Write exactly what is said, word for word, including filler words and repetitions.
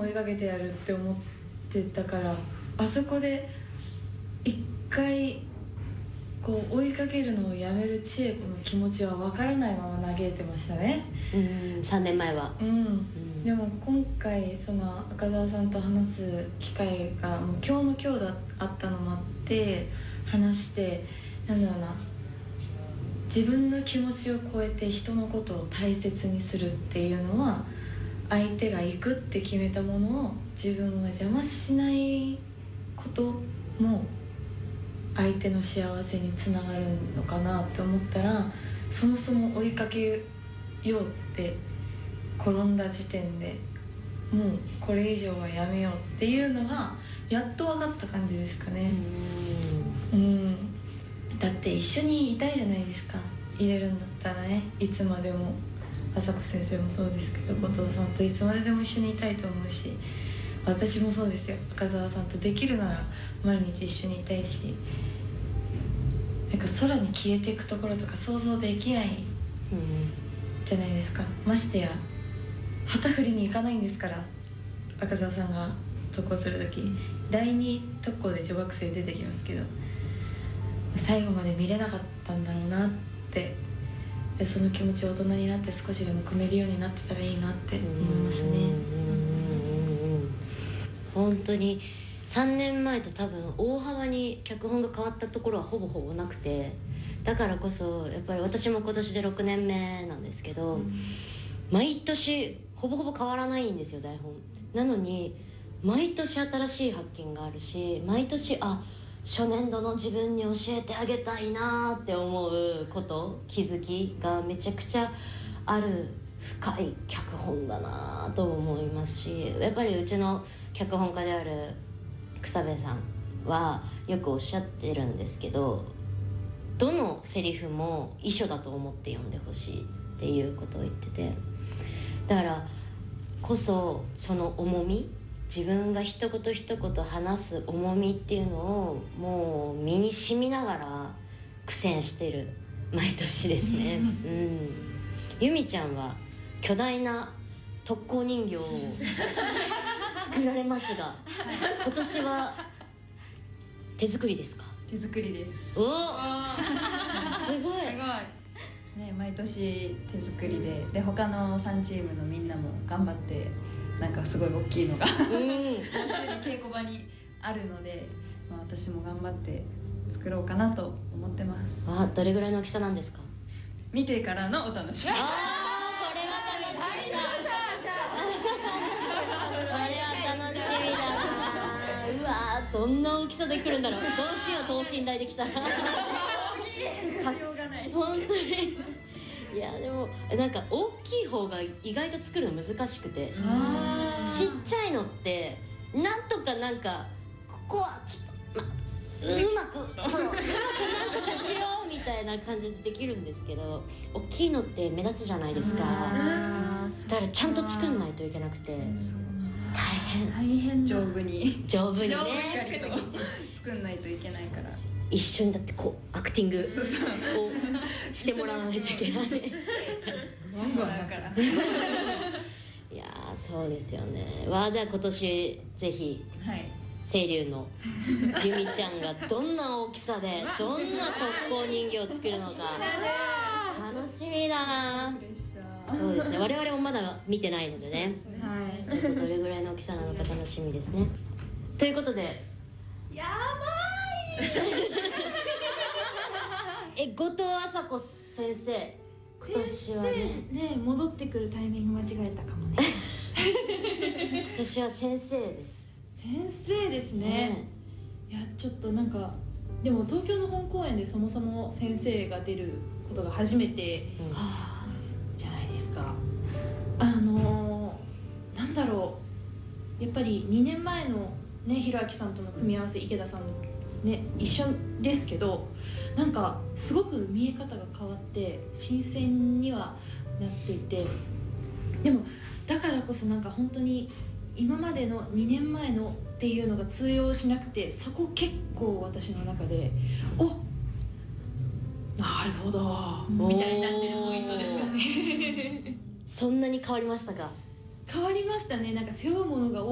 追いかけてやるって思ってたから、あそこで一回こう追いかけるのをやめる千恵子の気持ちは分からないまま嘆いてましたね。 うんさんねんまえは、 うん、うん、でも今回その赤澤さんと話す機会がもう今日の今日だあったのもあって話して、なんだろうな、自分の気持ちを超えて人のことを大切にするっていうのは、相手が行くって決めたものを自分は邪魔しないことも相手の幸せにつながるのかなって思ったら、そもそも追いかけようって転んだ時点でもうこれ以上はやめようっていうのがやっと分かった感じですかね。うん、うんだって一緒にいたいじゃないですか、入れるんだったらね。いつまでも朝子先生もそうですけど、後藤さんといつまででも一緒にいたいと思うし、私もそうですよ。赤澤さんとできるなら毎日一緒にいたいし、なんか空に消えていくところとか想像できないじゃないですか。ましてや旗振りに行かないんですから、赤澤さんが特攻する時だいに特攻で女学生出てきますけど、最後まで見れなかったんだろうなって、でその気持ちを大人になって少しでも組めるようになってたらいいなって思いますね。うんうんうん本当にさんねんまえと多分大幅に脚本が変わったところはほぼほぼなくて、だからこそやっぱり私も今年でろくねんめなんですけど、うん、毎年ほぼほぼ変わらないんですよ台本なのに。毎年新しい発見があるし、毎年あ初年度の自分に教えてあげたいなって思うこと、気づきがめちゃくちゃある深い脚本だなと思いますし、やっぱりうちの脚本家である草部さんはよくおっしゃってるんですけど、どのセリフも遺書だと思って読んでほしいっていうことを言ってて、だからこそその重み、自分が一言一言話す重みっていうのをもう身に染みながら苦戦してる毎年ですね。うん、由美ちゃんは巨大な特攻人形を作られますが、今年は手作りですか？ 手作りです。 おすごい。すごいね、毎年手作りで、で他のさんチームのみんなも頑張ってなんかすごい大きいのがすでに稽古場にあるので、まあ、私も頑張って作ろうかなと思ってます。 あ、どれぐらいの大きさなんですか？ 見てからのお楽しみ。ああ、これは楽しみだ。これは楽しみだな。うわー、どんな大きさで来るんだろう。どうしよう、等身大できたらしようがない。 本当に。いやでもなんか大きい方が意外と作るの難しくて、ちっちゃいのってなんとかなんかここはちょっと、ま、うまくうまくなんとかしようみたいな感じでできるんですけど、大きいのって目立つじゃないですか。だからちゃんと作んないといけなくて大変大変丈夫に丈夫にね作んないといけないから、 一緒にだってこうアクティングをしてもらわないといけないワンワンだからいやーそうですよね。わあ、じゃあ今年ぜひ、はい、清流の由美ちゃんがどんな大きさでどんな特攻人形を作るのか楽しみだな。そうですね、我々もまだ見てないのでね、はい、ちょっとどれぐらいの大きさなのか楽しみですね。ということで、 やばいえ、後藤麻子先生、今年はねね、戻ってくるタイミング間違えたかもね今年は先生です。 先生ですね、ね。いやちょっとなんかでも東京の本公演でそもそも先生が出ることが初めて、うん、はあじゃないですか。あのー、なんだろう、やっぱりにねんまえのねひろあきさんとの組み合わせ、池田さんね一緒ですけど、なんかすごく見え方が変わって新鮮にはなっていて、でもだからこそなんか本当に今までのにねんまえのっていうのが通用しなくて、そこ結構私の中でおなるほどみたいになってるポイントですかねそんなに変わりましたか？ 変わりましたね。なんか背負うものが